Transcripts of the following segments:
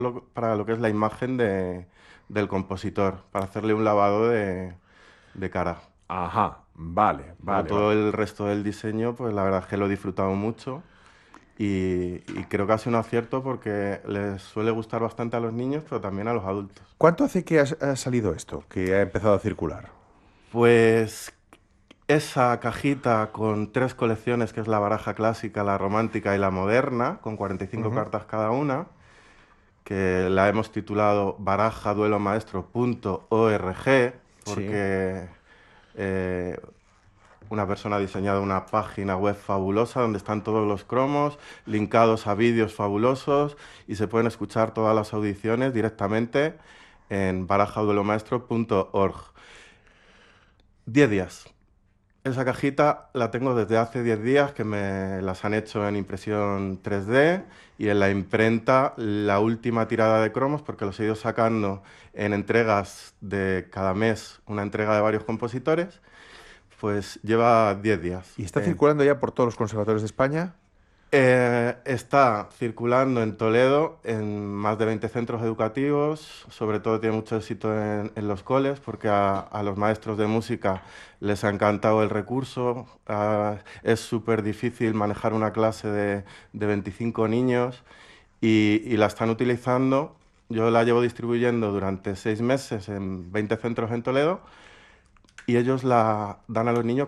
para lo que es la imagen del compositor, para hacerle un lavado de cara. Ajá, vale, Luego vale, todo vale. el resto del diseño, pues la verdad es que lo he disfrutado mucho y creo que ha sido un acierto porque les suele gustar bastante a los niños, pero también a los adultos. ¿Cuánto hace que ha salido esto, que ha empezado a circular? Pues esa cajita con tres colecciones, que es la baraja clásica, la romántica y la moderna, con 45 Ujú. cartas cada una, que la hemos titulado barajaduelomaestro.org, Sí. porque eh, una persona ha diseñado una página web fabulosa donde están todos los cromos, linkados a vídeos fabulosos y se pueden escuchar todas las audiciones directamente en barajaduelomaestro.org. 10 días. Esa cajita la tengo desde hace 10 días que me las han hecho en impresión 3D y en la imprenta la última tirada de cromos porque los he ido sacando en entregas de cada mes, una entrega de varios compositores, pues lleva 10 días. ¿Y está circulando ya por todos los conservatorios de España? Está circulando en Toledo en más de 20 centros educativos, sobre todo tiene mucho éxito en los coles porque a los maestros de música les ha encantado el recurso. Es súper difícil manejar una clase de 25 niños y la están utilizando. Yo la llevo distribuyendo durante 6 meses en 20 centros en Toledo y ellos la dan a los niños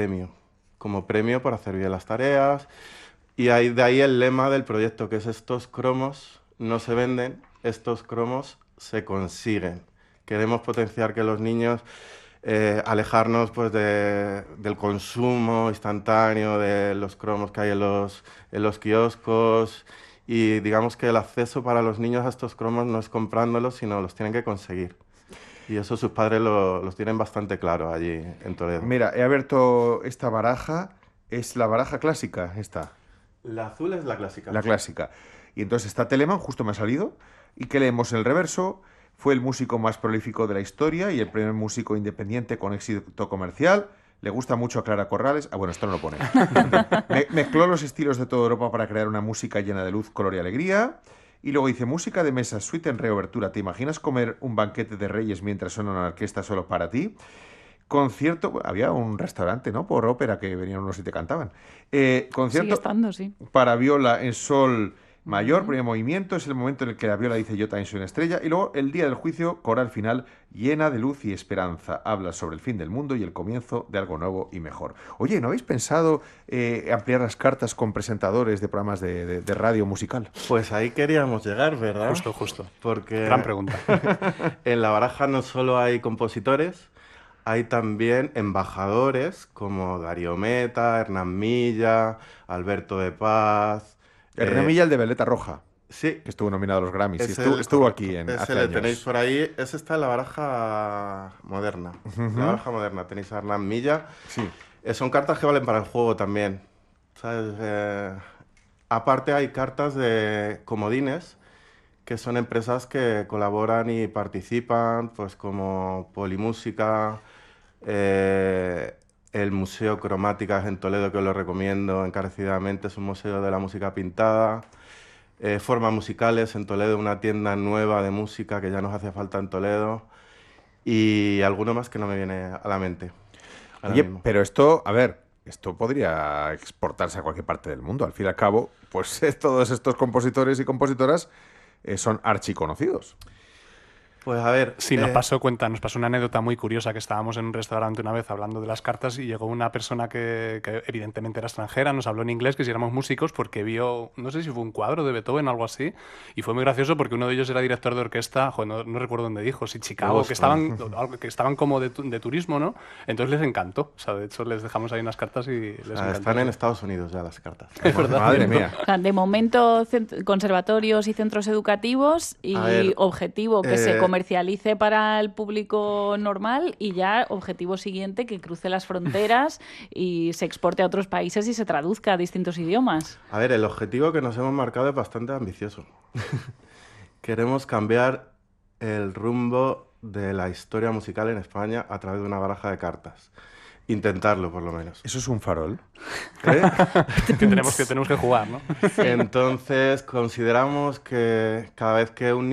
como premio por hacer bien las tareas. Y de ahí el lema del proyecto, que es estos cromos no se venden, estos cromos se consiguen. Queremos potenciar que los niños, alejarnos pues del consumo instantáneo de los cromos que hay en los kioscos y digamos que el acceso para los niños a estos cromos no es comprándolos, sino los tienen que conseguir. Y eso sus padres los tienen bastante claro allí en Toledo. Mira, he abierto esta baraja. Es la baraja clásica, esta. La azul es la La clásica. clásica. Y entonces está Telemann, justo me ha salido. ¿Y qué leemos en el reverso? Fue el músico más prolífico de la historia y el primer músico independiente con éxito comercial. Le gusta mucho a Clara Corrales. Ah, bueno, esto no lo pone. Mezcló los estilos de toda Europa para crear una música llena de luz, color y alegría. Y luego dice, música de mesa, suite en reobertura. ¿Te imaginas comer un banquete de reyes mientras suena una orquesta solo para ti? Concierto, bueno, había un restaurante, ¿no? Por ópera que venían unos y te cantaban. Sigue Concierto estando, sí. para viola en sol mayor, Ujú. primer movimiento, es el momento en el que la viola dice yo también soy una estrella, y luego el día del juicio, coral final, llena de luz y esperanza, habla sobre el fin del mundo y el comienzo de algo nuevo y mejor. Oye, ¿no habéis pensado ampliar las cartas con presentadores de programas de radio musical? Pues ahí queríamos llegar, ¿verdad? Justo, justo. Gran Porque pregunta. en la baraja no solo hay compositores, hay también embajadores como Darío Meta, Hernán Milla, Alberto de Paz. Hernán Milla, el de Veleta Roja, Sí, que estuvo nominado a los Grammys, y estuvo correcto. aquí Ese hace le tenéis años. por ahí. Ese está en la baraja moderna. La Ujú. baraja moderna tenéis a Hernán Milla. Sí. Son cartas que valen para el juego también. ¿Sabes? Aparte hay cartas de comodines que son empresas que colaboran y participan, pues como Polimúsica, eh, el Museo Cromáticas en Toledo, que os lo recomiendo encarecidamente, es un museo de la música pintada. Formas Musicales en Toledo, una tienda nueva de música que ya nos hace falta en Toledo. Y alguno más que no me viene a la mente ahora Oye, mismo. pero esto, a ver, esto podría exportarse a cualquier parte del mundo. Al fin y al cabo, pues todos estos compositores y compositoras son archiconocidos. Pues a ver, Sí, nos pasó una anécdota muy curiosa que estábamos en un restaurante una vez hablando de las cartas y llegó una persona que evidentemente era extranjera, nos habló en inglés que si éramos músicos porque vio, no sé si fue un cuadro de Beethoven o algo así, y fue muy gracioso porque uno de ellos era director de orquesta, joder, no recuerdo dónde dijo, si de Chicago, Boston. que estaban como de turismo, ¿no? Entonces les encantó, o sea, de hecho les dejamos ahí unas cartas y les encantó, Están en sí. Estados Unidos ya las cartas. Es verdad, Madre cierto. mía. O sea, de momento, conservatorios y centros educativos A y ver, objetivo que se eh, comercialice para el público normal y ya objetivo siguiente que cruce las fronteras y se exporte a otros países y se traduzca a distintos idiomas. el objetivo que nos hemos marcado es bastante ambicioso. Queremos cambiar el rumbo de la historia musical en España a través de una baraja de cartas. intentarlo por lo menos. Eso es un farol. que tenemos que jugar, ¿no? Entonces consideramos que cada vez que un